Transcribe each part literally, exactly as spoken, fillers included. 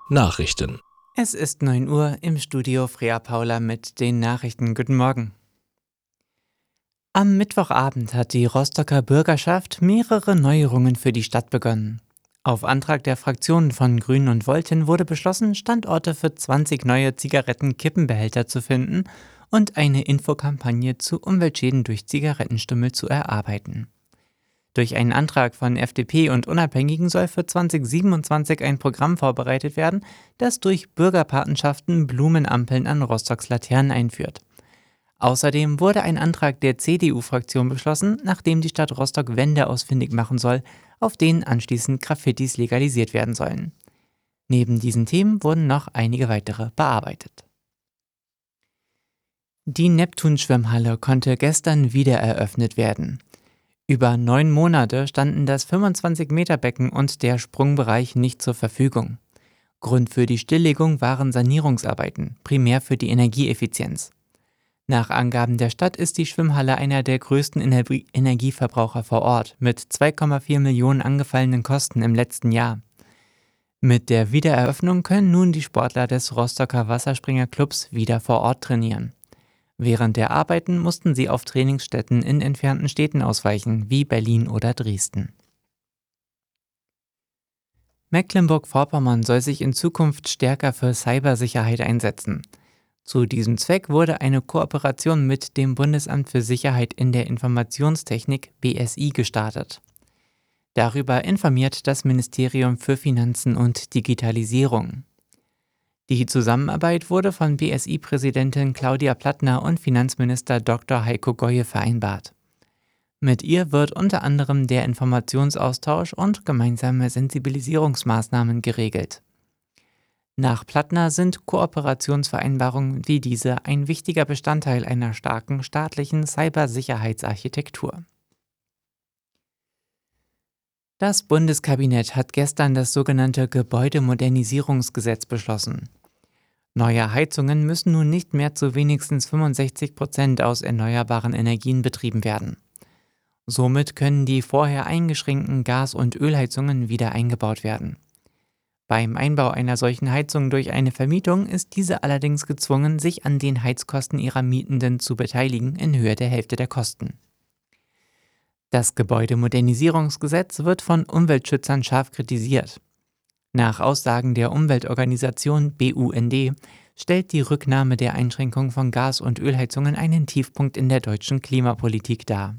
Nachrichten. Es ist neun Uhr, im Studio Freya Paula mit den Nachrichten. Guten Morgen. Am Mittwochabend hat die Rostocker Bürgerschaft mehrere Neuerungen für die Stadt begonnen. Auf Antrag der Fraktionen von Grünen und Volten wurde beschlossen, Standorte für zwanzig neue Zigaretten-Kippenbehälter zu finden und eine Infokampagne zu Umweltschäden durch Zigarettenstummel zu erarbeiten. Durch einen Antrag von F D P und Unabhängigen soll für zwanzig siebenundzwanzig ein Programm vorbereitet werden, das durch Bürgerpatenschaften Blumenampeln an Rostocks Laternen einführt. Außerdem wurde ein Antrag der C D U-Fraktion beschlossen, nachdem die Stadt Rostock Wände ausfindig machen soll, auf denen anschließend Graffitis legalisiert werden sollen. Neben diesen Themen wurden noch einige weitere bearbeitet. Die Neptun-Schwimmhalle konnte gestern wieder eröffnet werden. Über neun Monate standen das fünfundzwanzig-Meter-Becken und der Sprungbereich nicht zur Verfügung. Grund für die Stilllegung waren Sanierungsarbeiten, primär für die Energieeffizienz. Nach Angaben der Stadt ist die Schwimmhalle einer der größten Ener- Energieverbraucher vor Ort, mit zwei Komma vier Millionen angefallenen Kosten im letzten Jahr. Mit der Wiedereröffnung können nun die Sportler des Rostocker Wasserspringerclubs wieder vor Ort trainieren. Während der Arbeiten mussten sie auf Trainingsstätten in entfernten Städten ausweichen, wie Berlin oder Dresden. Mecklenburg-Vorpommern soll sich in Zukunft stärker für Cybersicherheit einsetzen. Zu diesem Zweck wurde eine Kooperation mit dem Bundesamt für Sicherheit in der Informationstechnik B S I gestartet. Darüber informiert das Ministerium für Finanzen und Digitalisierung. Die Zusammenarbeit wurde von B S I-Präsidentin Claudia Plattner und Finanzminister Doktor Heiko Goye vereinbart. Mit ihr wird unter anderem der Informationsaustausch und gemeinsame Sensibilisierungsmaßnahmen geregelt. Nach Plattner sind Kooperationsvereinbarungen wie diese ein wichtiger Bestandteil einer starken staatlichen Cybersicherheitsarchitektur. Das Bundeskabinett hat gestern das sogenannte Gebäudemodernisierungsgesetz beschlossen. Neue Heizungen müssen nun nicht mehr zu wenigstens fünfundsechzig Prozent aus erneuerbaren Energien betrieben werden. Somit können die vorher eingeschränkten Gas- und Ölheizungen wieder eingebaut werden. Beim Einbau einer solchen Heizung durch eine Vermietung ist diese allerdings gezwungen, sich an den Heizkosten ihrer Mietenden zu beteiligen in Höhe der Hälfte der Kosten. Das Gebäudemodernisierungsgesetz wird von Umweltschützern scharf kritisiert. Nach Aussagen der Umweltorganisation B U N D stellt die Rücknahme der Einschränkung von Gas- und Ölheizungen einen Tiefpunkt in der deutschen Klimapolitik dar.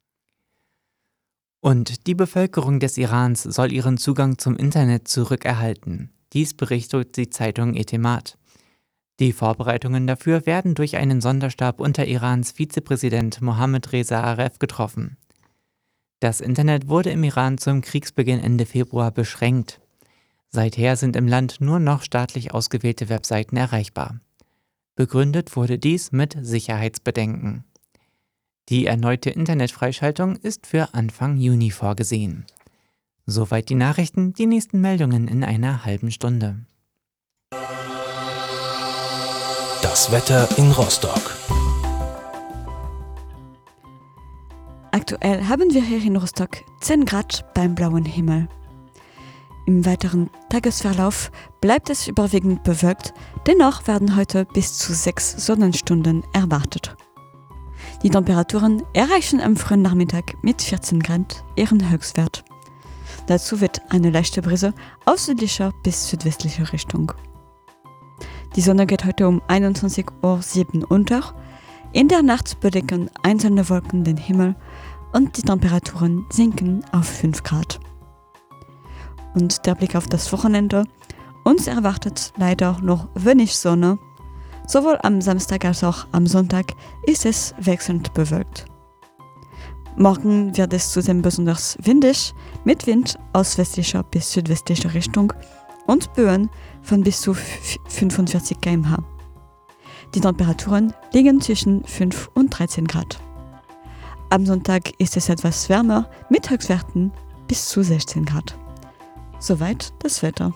Und die Bevölkerung des Irans soll ihren Zugang zum Internet zurückerhalten. Dies berichtet die Zeitung Etemat. Die Vorbereitungen dafür werden durch einen Sonderstab unter Irans Vizepräsident Mohammad Reza Aref getroffen. Das Internet wurde im Iran zum Kriegsbeginn Ende Februar beschränkt. Seither sind im Land nur noch staatlich ausgewählte Webseiten erreichbar. Begründet wurde dies mit Sicherheitsbedenken. Die erneute Internetfreischaltung ist für Anfang Juni vorgesehen. Soweit die Nachrichten, die nächsten Meldungen in einer halben Stunde. Das Wetter in Rostock. Aktuell haben wir hier in Rostock zehn Grad beim blauen Himmel. Im weiteren Tagesverlauf bleibt es überwiegend bewölkt, dennoch werden heute bis zu sechs Sonnenstunden erwartet. Die Temperaturen erreichen am frühen Nachmittag mit vierzehn Grad ihren Höchstwert. Dazu wird eine leichte Brise aus südlicher bis südwestlicher Richtung. Die Sonne geht heute um einundzwanzig Uhr sieben unter. In der Nacht bedecken einzelne Wolken den Himmel und die Temperaturen sinken auf fünf Grad. Und der Blick auf das Wochenende. Uns erwartet leider noch wenig Sonne. Sowohl am Samstag als auch am Sonntag ist es wechselnd bewölkt. Morgen wird es zudem besonders windig, mit Wind aus westlicher bis südwestlicher Richtung und Böen von bis zu fünfundvierzig Kilometer pro Stunde. Die Temperaturen liegen zwischen fünf und dreizehn Grad. Am Sonntag ist es etwas wärmer mit Höchstwerten bis zu sechzehn Grad. Soweit das Wetter.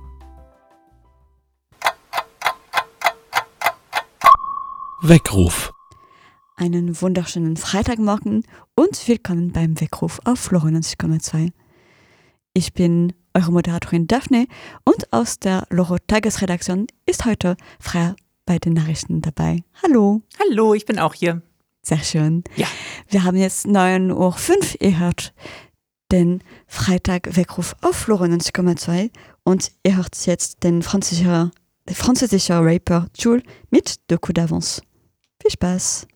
Weckruf. Einen wunderschönen Freitagmorgen und willkommen beim Weckruf auf Florian neunzig Komma zwei. Ich bin eure Moderatorin Daphne, und aus der Loro Tagesredaktion ist heute Freya bei den Nachrichten dabei. Hallo. Hallo, ich bin auch hier. Sehr schön. Ja. Wir haben jetzt neun Uhr fünf gehört, den Freitag-Weckruf auf Loro neunzig Komma zwei, und ihr hört jetzt den französischen, französischen Rapper Jul mit De Coup d'Avance. Viel Spaß.